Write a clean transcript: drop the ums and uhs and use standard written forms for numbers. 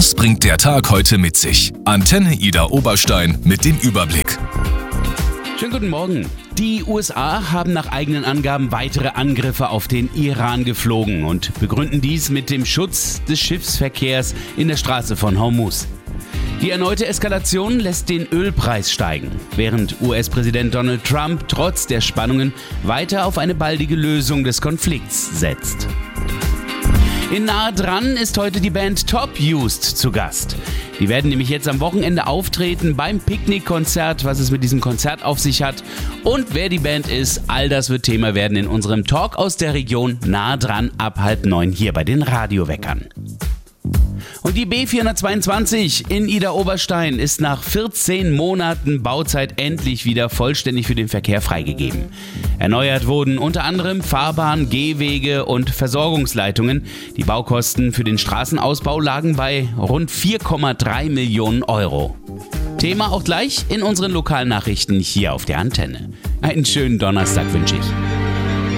Was bringt der Tag heute mit sich? Antenne Ida Oberstein mit dem Überblick. Schönen guten Morgen. Die USA haben nach eigenen Angaben weitere Angriffe auf den Iran geflogen und begründen dies mit dem Schutz des Schiffsverkehrs in der Straße von Hormuz. Die erneute Eskalation lässt den Ölpreis steigen, während US-Präsident Donald Trump trotz der Spannungen weiter auf eine baldige Lösung des Konflikts setzt. In Nahe dran ist heute die Band Top Used zu Gast. Die werden nämlich jetzt am Wochenende auftreten beim Picknickkonzert, was es mit diesem Konzert auf sich hat. Und wer die Band ist, all das wird Thema werden in unserem Talk aus der Region Nahe dran ab 8:30 hier bei den Radioweckern. Und die B422 in Ida Oberstein ist nach 14 Monaten Bauzeit endlich wieder vollständig für den Verkehr freigegeben. Erneuert wurden unter anderem Fahrbahn, Gehwege und Versorgungsleitungen. Die Baukosten für den Straßenausbau lagen bei rund 4,3 Millionen Euro. Thema auch gleich in unseren Lokalnachrichten hier auf der Antenne. Einen schönen Donnerstag wünsche ich.